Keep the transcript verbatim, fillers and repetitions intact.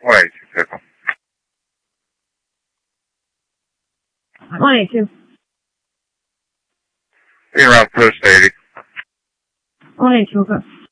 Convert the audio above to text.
one eighty-two vehicle. one eighty-two. Being around post eighty. one eighty-two, okay.